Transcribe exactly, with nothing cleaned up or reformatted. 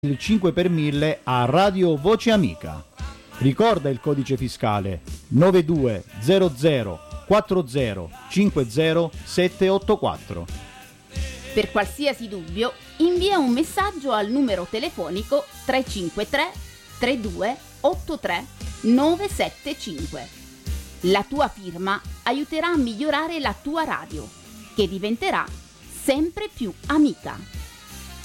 il cinque per mille a Radio Voce Amica. Ricorda il codice fiscale nove due zero zero quattro zero cinque zero sette otto quattro. Per qualsiasi dubbio, invia un messaggio al numero telefonico tre cinque tre tre due otto tre nove sette cinque. La tua firma aiuterà a migliorare la tua radio, che diventerà sempre più amica.